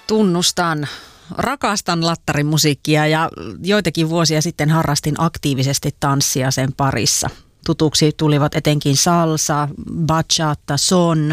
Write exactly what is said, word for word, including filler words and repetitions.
Tunnustan. Rakastan lattarimusiikkia ja joitakin vuosia sitten harrastin aktiivisesti tanssia sen parissa. Tutuksi tulivat etenkin salsa, bachata, son,